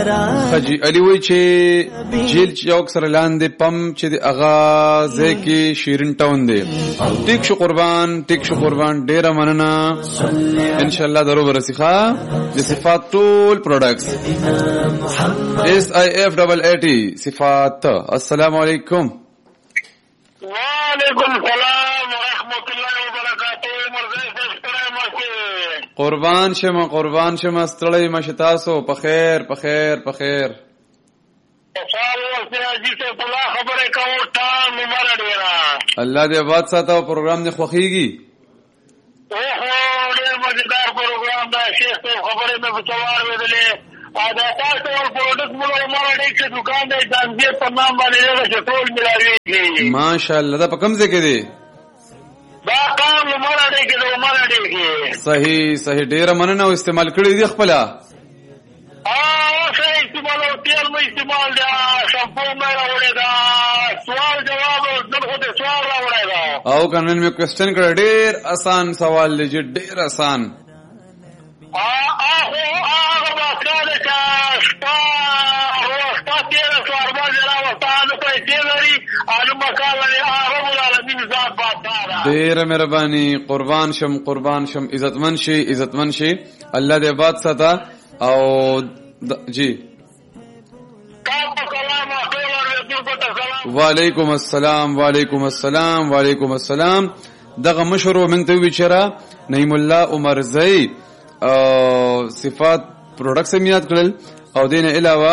حاجی علی وای چې جیل چوک سره لاندې پم چې د اغاز کې شیرین ټاون دی. ټیک شو قربان ډیره مننه ان شاء الله درو برسخه د صفات ټول پروډکټس SIF80 صفات. السلام علیکم. وعلیکم السلام ورحمۃ اللہ وبرکاتہ. قربان شم ستړی مشه تاسو په خیر الله دې آباد ساته او پروګرام دې خوښیږي. ډېر مزیدار پروګرام دا شیخ صاحب خبرې مې په څوار ویلې دا تاسو ول پروډکټ موږ ماره ډېر څه دکان دی ځانګړي په نام باندې چې ټول ملاويږي. ماشاءالله دا په کوم ځای کې دی؟ دا کار ماره ډېر کې صحیح ډېر مننه او استعمال کړی دی خپل. صحیح استعمال او تیل مې استعمال دا شامپو مې راوړی دا سوال جواب دغه ته سوال راوړی دا او کنن مې کوېسچن کړ. ډېر آسان سوال دی ډېر آسان. ډېر مهرباني. قربان شم عزتمن شي الله دې آباد ساته او جی. وعلیکم السلام. دغه مشرو موږ ته ویچرا نعیم الله عمر زئی صفات پروډکټس یاد کړل او دینه علاوه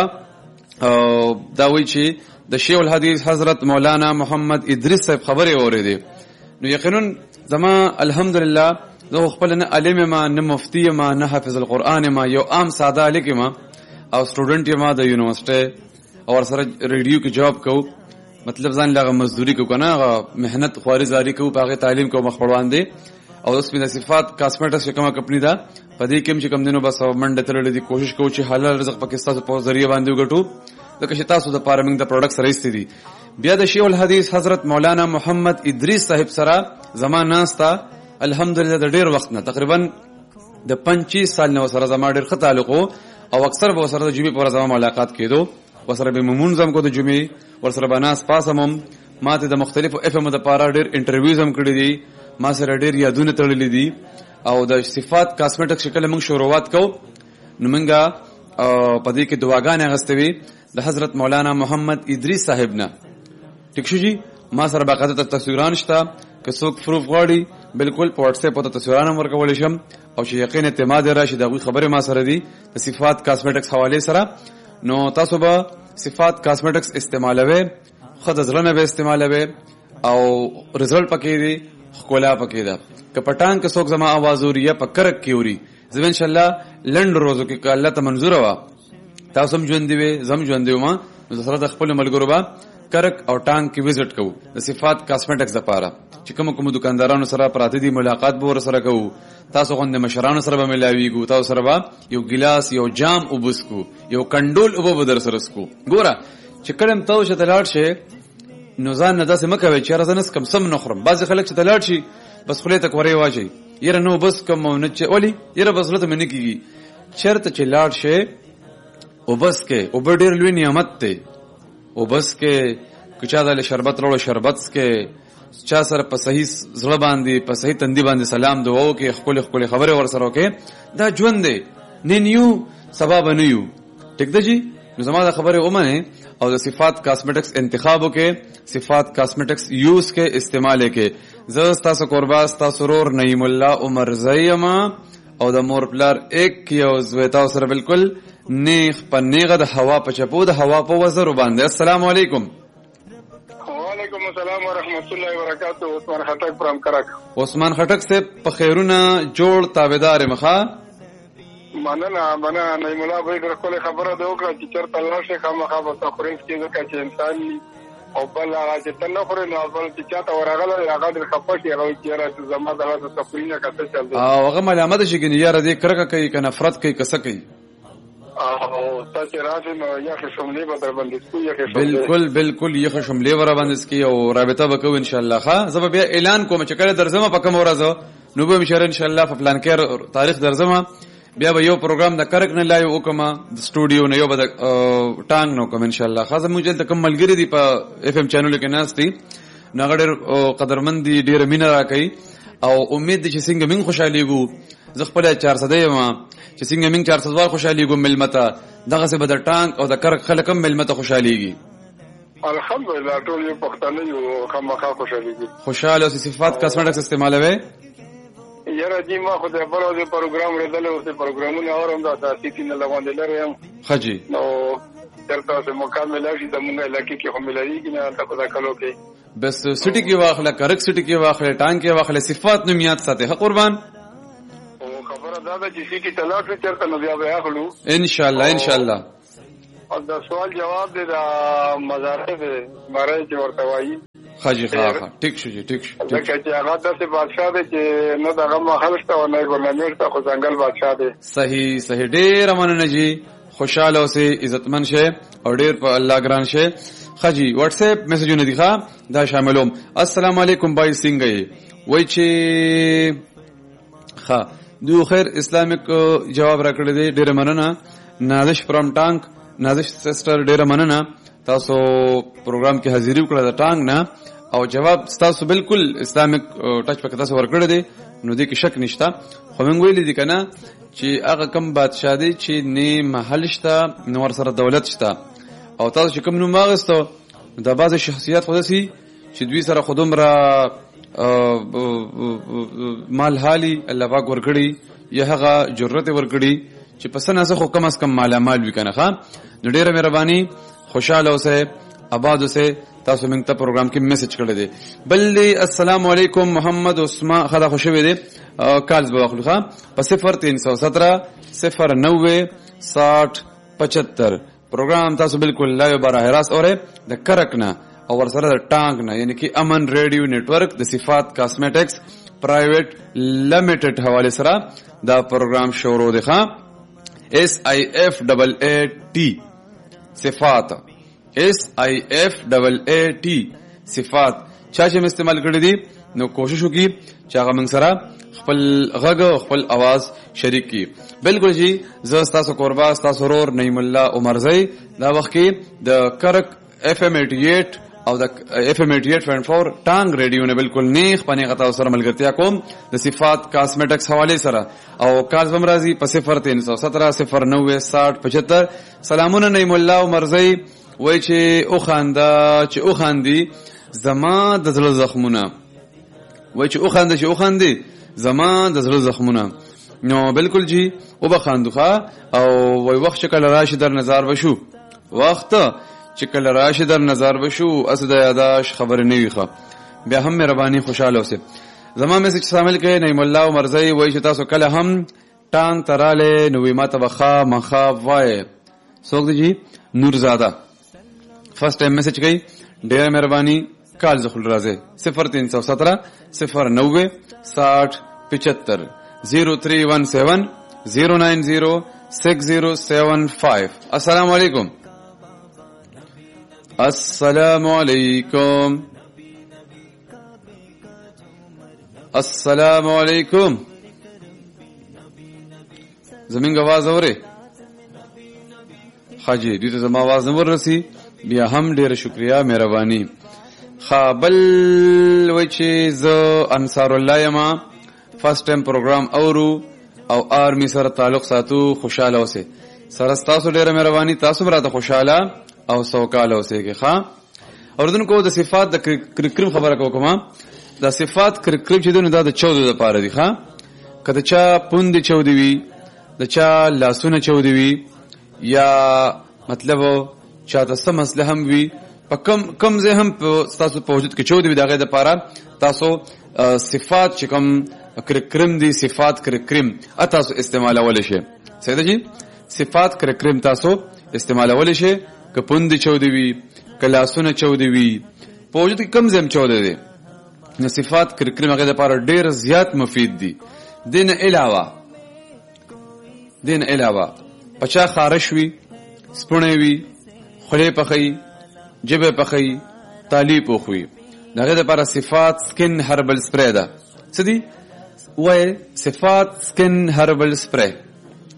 دا وی چې د شیخ الحدیث حضرت مولانا محمد ادریس صاحب خبرې اورېدې. نو یقینا زما الحمدلله زه خپل نه عالم ما نه مفتی ما نه حافظ القرآن ما یو عام ساده لیکم او سټوډنټ ما د یونیورسيټي او سره ریډیو کې جواب کو مطلب ځان لغه مزدوري کو کنه مهنت خواري زاری کو باغ تعلیم کو مخ پروان دي او اوس په صفات کاسمیټکس کومه کمپنی دا پدې کې چې کم دینو بس منډه ترلې دي کوشش کو چې حلال رزق پاکستان په ذریعہ باندې وګټو لکه چې تاسو د فارمینګ د پروډکټس رئیس دي. بیا د شیخ الحدیث حضرت مولانا محمد ادریس صاحب سره زمان ناستا الحمدلله د ډیر وخت نه تقریبا د 25 سال نو سره زما ډیر ښه تعلق او اکثر به سره د جمعې پر زما ملاقات کېدو وسره به ممونځم کو د جمعې ورسره بناس پاسمم ماته د مختلفو اف ام د پارا ډیر انټرویوز هم کړی دي ما سره ډیر یادونه تړلې دي او د صفات کاسمیټک شکل موږ شروعات کو نو موږ پدې کې دعاګانې غستوي د حضرت مولانا محمد ادریس صاحب نه. ټیک شو جی. ما سره باقاعده تصویران شته که څوک پروف غواړي بالکل په واتس اپ ته تصویران ورکول شم او چې یقین اعتماد راشي دا خبره ما سره دي د صفات کاسمیټکس حواله سره. نو تاسو به صفات کاسمیټکس استعمالوي خود ځلنه به استعمالوي او رزلټ پکې دي خلا پکې ده که پټان که څوک زما आवाज اوري په کرک کې اوري زم ان شاء الله لند روزو کې الله ته منظور وا تاسو هم ژوند دی زم ژوند دی ما نو سره د خپل ملګرو با کرک او ټانک کې وزټ کوو د صفات کاسمیټکس لپاره چې کوم دکاندارانو سره پراته دي ملاقات به ور سره کوو تاسو غونډه مشرانو سره به ملاويږو تاسو سره به یو ګلاس یو جام وبسکو یو کندول وب در سره سکو ګوره چې کلم تاسو ته لاړ شي نو ځان نه داسې مکوي چې راځنس کم سم نخرم بعض خلک چې لاړ شي بس خله ته کوي واجي یره نو بس کوم نه چې ولي یره بس لته منی کیږي چرته چې لاړ شي او بس کې او ډېر لوی نعمت ته او بس کې کچا د شربت وروړو شربت کې چا سره په صحیح زړه باندې په صحیح تندي باندې سلام دعا وکي خپل خبره ور سره وکي دا ژوند دی نه نیو سبب نه یو ټیک ده جی. نو زما د خبره اومنه او د صفات کاسمیټکس انتخاب وکي صفات کاسمیټکس یوز کې استعمال کې زه تاسو قربان تاسو رور نعیم الله عمر زیما او د مور پلار ایک یو زویتا سره بالکل نیغ په نیغه د هوا په چپو د هوا په وزر باندې. السلام علیکم. وعلیکم السلام ورحمۃ اللہ وبرکاتہ. عثمان خټک فرام کرک. عثمان خټک سے په خیرونه جوړ تابعدار مخه مننه نعیم الله بھائی در خپل خبره دی وکړه چې چرته الله شي خامخا به تخرین کې ځکه چې انسان او بل هغه چې تنه خوري نو بل چې چاته ورغله هغه د خپشي هغه چې راځي زما د تخرینه کته چل دی او هغه ملامت شي کې یاره دې کرکه کوي کنه نفرت کوي کسه کوي او تاسو راځي نو یا کې شملې به در باندې کوی یا کې بالکل یې شملې ور باندې کی او رابطه وکړو ان شاء الله. ښه زه به اعلان کوم چې کله درځم په کوم ورځ نو به مشر ان شاء الله په پلان کې تاریخ درځم بیا به یو پروګرام د کرک نه لایو وکما د سټوډیو نه یو به ټانګ نو کوم ان شاء الله. خاصه موږ ته کوم ملګری دی په اف ام چینل کې ناشتي نغړ قدرمن دي ډیر مینا راکې او امید چې څنګه من خوشاليګو زه خپل 400 یم چې څنګه من 400 وال خوشاليګو ملمتا دغه څه به د ټانګ او د کرک خلکم ملمتا خوشاليږي. الحمدلله ټول یو پښتانه یو خامخا خوشاليږي. خوشاله او صفات کاسمیټکس استعمالوي یاره جی ما خو د بل او پروګرام ردل او پروګرامونه اورم دا تاسو نه لګوندل لرم خجی نو ترته سه مکمل شي د مونږه علاقې کې هم ملایږي نه تاسو دا کلو کې بس سټي کې واخله کرک سټي کې واخله ټانګ کې واخله صفات نو میات ساته قربان او خبره دا ده چې کی تلاش چرته نو بیا به اخلو ان شاء الله ان شاء الله. او دا سوال جواب دی دا مزارې دی ماره چې ورته وایي خاجي خاخه ټیک شو جی ټیک شو لکه چې هغه د بادشاہ دی چې نو دغه مخالفت او نه ګورنمنت ته خو ځنګل بادشاہ دی. صحیح صحیح ډیر مننه جی خوشاله اوسه عزتمن شه او ډیر په الله ګران شه. خاجي واتس اپ میسجونه دی ښا دا شاملوم. السلام علیکم بای څنګه وای چې ښا دو خیر اسلامیک جواب راکړی دی ډیر مننه. نازش فرام ټانک نازش سسټر ډیر مننه تاسو پروګرام کې حاضری وکړه د ټانګ نه او جواب تاسو بالکل اسلامیک ټچ پکې تاسو ورکړی دی نو دې کې شک نشته. خو موږ ویل دي کنه چې هغه کم بادشاہ دی چې نه محل شته نو ور سره دولت شته او تاسو چې کوم نو ماغستو د بعض شخصیت خو دسي چې دوی سره خودم را مال حالي الله پاک ورکړي یا هغه جرأت ورکړي چې پسنه څه خو کم از کم مال مال وکنه ښا نو ډیره مهرباني خوشاله اوسه آباد اوسه. تاسو موږ ته پروګرام کې میسج کړی دی بل دی السلام علیکم محمد عثمان خدا خوشوي دی کالز به واخلو په 0317 090 6075 پروګرام تاسو بالکل لایو براه راست اوره د کرکنا او ورسره د ټانګ نه یعنی کې امن ریډیو نتورک د صفات کاسمیټکس پرایویټ لیمیټډ حواله سره دا پروګرام شروع دی ښا SIFAAT صفات SIFAAT صفات چا چې استعمال کړی دي نو کوشش وکړي چې هغه موږ سره خپل غږ او خپل आवाज شریک کړي. بالکل جی زه تاسو قربا تاسو رور نعیم الله عمرزی دا وخت کې د کرک FM 88 او د FM 88.4 ټانګ ریډیو نه بالکل نیخ پنی غتا سره ملګرتیا کوم د صفات کاسمیټکس حواله سره او کاز بمرازي په 0317 090 6075. سلامونه نعیم الله عمرزی وای چې او خاندي زما د زړه زخمونه وای چې او خاندي زما د زړه زخمونه نو بالکل جی او بخاندوخه او وای وخت شکل راشد در نظر بشو وخت چې کله راشد در نظر بشو اسد یاداش خبر نه ویخه بیا هم مهرباني خوشاله اوسه. زما میسج شامل کړئ نعیم الله عمرزی وای چې تاسو کله هم ټانګ تراله نوې ماته بخا مخا وای څوک دی جی نورزاده فرست ټایم میسج کړئ ډیر مهرباني کال زخل راځي 0317 090 6075 0317 090 6075. السلام علیکم. السلام علیکم. السلام علیکم. زمینګ आवाज اوري حاجی دې ته زما आवाज نه ورسي بیا هم ډیره شکریا مهرباني. خابل وچې زه انصار الله یما فرست ټایم پروګرام اورو او آرمی سره تعلق ساتو خوشاله اوسه سره تاسو ډیره مهرباني تاسو براته خوشاله او سوکاله اوسه کې ښا. اوردن کو د صفات د کرکریم خبره کوم د صفات کرکریم چې دونه د 14 لپاره دي ښا. کله چا پوند 14 وي د چا لاسونه 14 وي یا مطلب چاته سم مسله هم وي په کم زه هم تاسو په وجود کې 14 وي دغه د لپاره تاسو صفات چې کوم کرکریم دي صفات کرکریم تاسو استعمالول شي سیده جی صفات کرکریم تاسو استعمالول شي که پوند 14 وي کلاسونه 14 وي په وجود کې کم زم 14 دي نو صفات کرکریم هغه د لپاره ډیر زیات مفید دي. دین علاوه پچا خارش وي سپونه وي خله پخې جبه پخې تالی پوخوي دغه د لپاره صفات سکن هربل سپری ده څه دي وای صفات سکن هربل سپری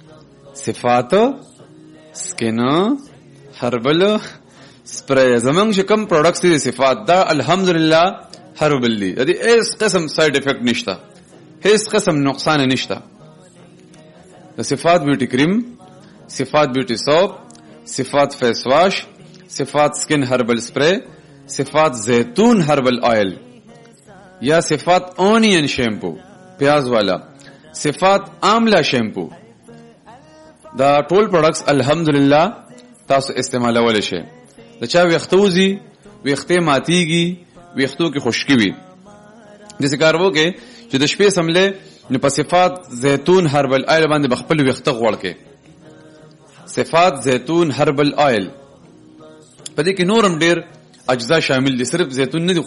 صفات سکن هربل سپری زمنګ چې کوم پروډکټس دي صفات دا الحمدلله هربل دي یعنی هیڅ قسم سایډ افیکټ نشته هیڅ قسم نقصان نشته صفات بیوټی کریم صفات بیوټی سوپ صفات فیس واش صفات سکن هربل سپری صفات زیتون هربل آئل یا صفات اونین شیمپو پیاز والا صفات آملا شیمپو دا ټول پروډکټس الحمدلله تاسو استعمالول شي دا چا وختوزی وخته ماتیږي وختو کې خشکی وي د ذکر وو کې چې د شپې سمله نو په صفات زیتون هربل آئل باندې بخپل وخته غوړ کې صفات زیتون هربل آئل په دې کې نورم ډیر اجزا شامل دي صرف زیتون نه